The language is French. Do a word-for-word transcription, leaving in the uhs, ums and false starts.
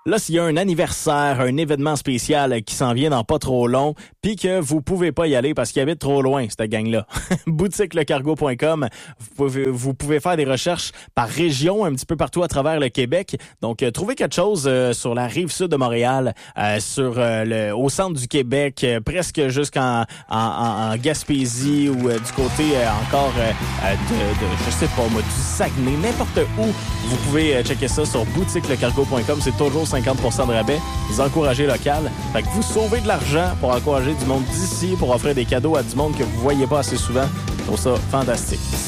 Là, s'il y a un anniversaire, un événement spécial qui s'en vient dans pas trop long, puis que vous pouvez pas y aller parce qu'il habite trop loin, cette gang-là, boutique le cargo point com, vous pouvez, vous pouvez faire des recherches par région un petit peu partout à travers le Québec. Donc, euh, trouvez quelque chose euh, sur la rive sud de Montréal, euh, sur euh, le, au centre du Québec, euh, presque jusqu'en en, en, en Gaspésie ou euh, du côté euh, encore euh, de, de, je sais pas moi, du Saguenay, n'importe où. Vous pouvez euh, checker ça sur boutique le cargo point com. C'est toujours cinquante pour cent de rabais. Vous encouragez local. Fait que vous sauvez de l'argent pour encourager du monde d'ici, pour offrir des cadeaux à du monde que vous voyez pas assez souvent. Je trouve ça fantastique.